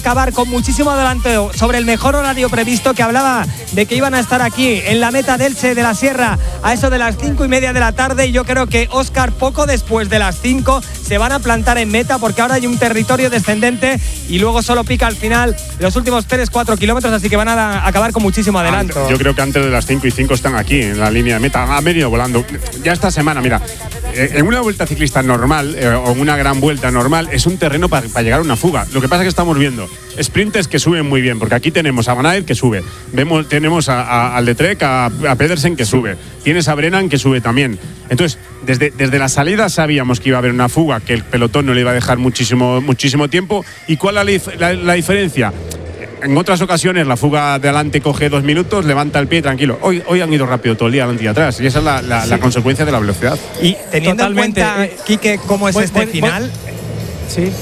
acabar con muchísimo adelanteo sobre el mejor horario previsto, que hablaba de que iban a estar aquí en la meta del Elche de la Sierra a eso de las 5:30 de la tarde, y yo creo que Óscar, poco después de las 5 se van a plantar en meta, porque ahora hay un territorio descendente y luego solo pica al final los últimos 3-4 kilómetros, así que van a acabar con muchísimo adelanto. Yo creo que antes de las 5:05 están aquí en la línea de meta, han venido volando ya esta semana. Mira, en una vuelta ciclista normal o en una gran vuelta normal es un terreno para llegar a una fuga. Lo que pasa es que estamos viendo sprinters que suben muy bien, porque aquí tenemos a Van Aert que sube, tenemos al de Trek, a Pedersen que sube, tienes a Brennan que sube también. Entonces, desde la salida sabíamos que iba a haber una fuga, que el pelotón no le iba a dejar muchísimo tiempo. ¿Y cuál es la diferencia? En otras ocasiones la fuga de adelante coge 2 minutos, levanta el pie tranquilo. Hoy han ido rápido todo el día adelante y atrás, y esa es la consecuencia de la velocidad. Y teniendo en cuenta, Quique, cómo es este final. Sí.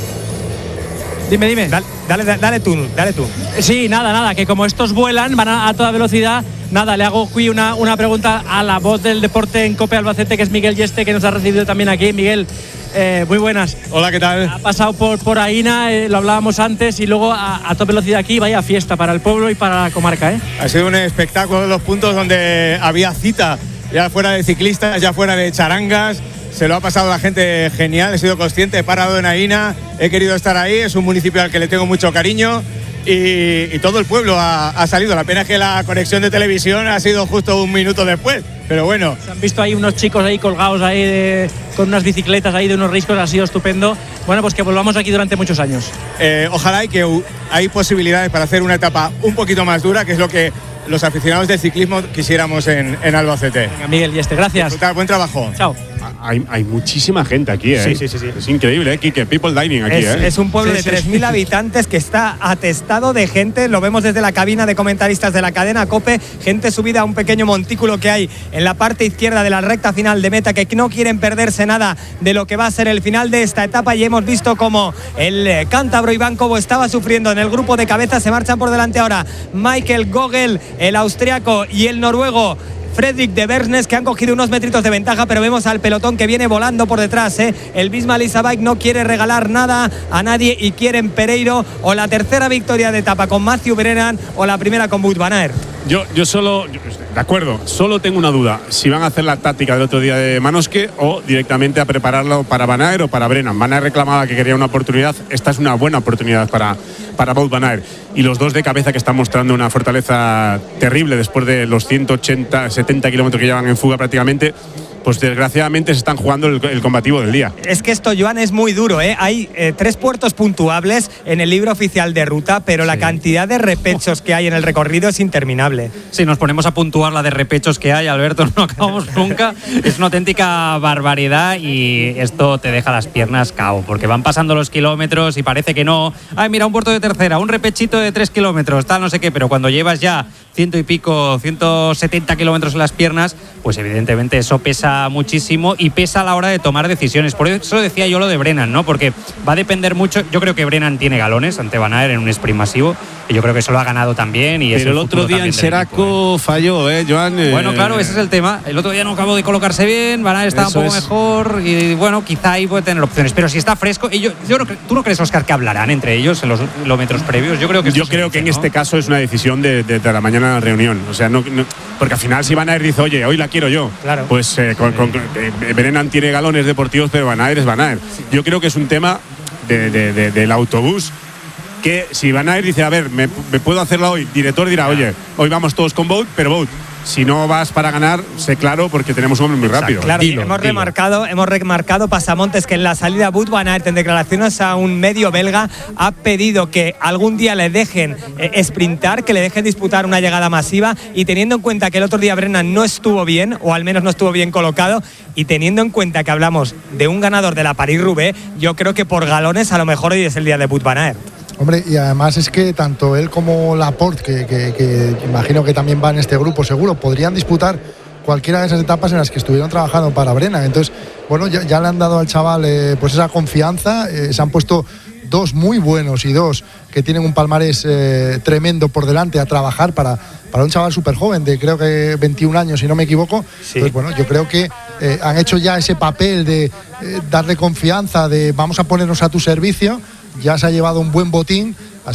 Dime. Dale tú. Sí, nada, que como estos vuelan, van a toda velocidad. Nada, le hago una pregunta a la voz del deporte en COPE Albacete, que es Miguel Yeste, que nos ha recibido también aquí. Miguel, muy buenas. Hola, ¿qué tal? Ha pasado por Aína, lo hablábamos antes, y luego a toda velocidad aquí. Vaya fiesta para el pueblo y para la comarca, ¿eh? Ha sido un espectáculo de los puntos donde había cita, ya fuera de ciclistas, ya fuera de charangas. Se lo ha pasado la gente genial, he sido consciente, he parado en Aína, he querido estar ahí, es un municipio al que le tengo mucho cariño, y todo el pueblo ha salido. La pena es que la conexión de televisión ha sido justo un minuto después, pero bueno. Se han visto ahí unos chicos ahí colgados ahí con unas bicicletas ahí de unos riscos, ha sido estupendo. Bueno, pues que volvamos aquí durante muchos años. Ojalá, y que hay posibilidades para hacer una etapa un poquito más dura, que es lo que los aficionados del ciclismo quisiéramos en Albacete. Venga, Miguel Yeste, gracias. Buen trabajo. Chao. Hay muchísima gente aquí, ¿eh? Sí. Es increíble, Quique. People dining aquí, Es un pueblo de 3.000 habitantes que está atestado de gente. Lo vemos desde la cabina de comentaristas de la cadena COPE. Gente subida a un pequeño montículo que hay en la parte izquierda de la recta final de meta, que no quieren perderse nada de lo que va a ser el final de esta etapa. Y hemos visto como el cántabro Iván Cobo estaba sufriendo en el grupo de cabeza. Se marchan por delante ahora Michael Gogel, el austriaco, y el noruego Fredrik de Bersnes, que han cogido unos metritos de ventaja, pero vemos al pelotón que viene volando por detrás, ¿eh? El Visma Lease Bike no quiere regalar nada a nadie y quieren Pereiro o la tercera victoria de etapa con Matthew Brennan o la primera con Wout van Aert. Yo solo, de acuerdo, solo tengo una duda: si van a hacer la táctica del otro día de Manosque o directamente a prepararlo para Van Aert o para Brennan. Van Aert reclamaba que quería una oportunidad, esta es una buena oportunidad para Wout van Aert, y los dos de cabeza, que están mostrando una fortaleza terrible después de los 180-70 kilómetros que llevan en fuga prácticamente, pues desgraciadamente se están jugando el combativo del día. Es que esto, Joan, es muy duro, ¿eh? Hay 3 puertos puntuables en el libro oficial de ruta, pero la cantidad de repechos que hay en el recorrido es interminable. Si nos ponemos a puntuar la de repechos que hay, Alberto, no acabamos nunca. Es una auténtica barbaridad, y esto te deja las piernas cao, porque van pasando los kilómetros y parece que no. Ay, mira, un puerto de tercera, un repechito de 3 kilómetros, tal, no sé qué, pero cuando llevas ya 100 y pico, 170 kilómetros en las piernas, pues evidentemente eso pesa muchísimo, y pesa a la hora de tomar decisiones. Por eso decía yo lo de Brennan, ¿no? Porque va a depender mucho. Yo creo que Brennan tiene galones ante Van Aert en un sprint masivo, y yo creo que eso lo ha ganado también. Y pero el otro día en Seraco falló, Joan. Bueno, claro, ese es el tema. El otro día no acabó de colocarse bien, Van Aert estaba un poco mejor, y bueno, quizá ahí puede tener opciones. Pero si está fresco, ¿tú no crees, Óscar, que hablarán entre ellos en los kilómetros previos? Yo creo que en este caso es una decisión de la mañana de la reunión. O sea, no, porque al final, si Van Aert dice, oye, hoy la quiero yo, claro, pues Brennan tiene galones deportivos, pero Van Aert es Van Aert. Yo creo que es un tema del autobús, que si Van Aert dice, a ver, me puedo hacerla hoy, director dirá, oye, hoy vamos todos con Wout, pero Wout, si no vas para ganar, sé claro, porque tenemos un hombre muy rápido. Claro, hemos remarcado Pasamontes, que en la salida Wout van Aert, en declaraciones a un medio belga, ha pedido que algún día le dejen sprintar, que le dejen disputar una llegada masiva, y teniendo en cuenta que el otro día Brennan no estuvo bien, o al menos no estuvo bien colocado, y teniendo en cuenta que hablamos de un ganador de la París-Roubaix, yo creo que por galones a lo mejor hoy es el día de Wout van Aert. Hombre, y además es que tanto él como Laporte, que imagino que también va en este grupo seguro, podrían disputar cualquiera de esas etapas en las que estuvieron trabajando para Brennan. Entonces, bueno, ya le han dado al chaval pues esa confianza, se han puesto 2 muy buenos y 2 que tienen un palmarés tremendo por delante a trabajar para un chaval súper joven, de creo que 21 años, si no me equivoco. Sí. Entonces, bueno, yo creo que han hecho ya ese papel de darle confianza, de vamos a ponernos a tu servicio. Ya se ha llevado un buen botín.